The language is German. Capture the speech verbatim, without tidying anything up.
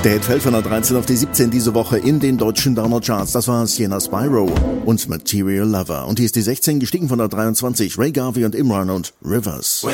Der Hit fällt von der dreizehn auf die siebzehn diese Woche in den deutschen Download-Charts. Das war Sienna Spyro und Material Lover. Und hier ist die sechzehn, gestiegen von der dreiundzwanzig. Ray Garvey und Imran und Rivers.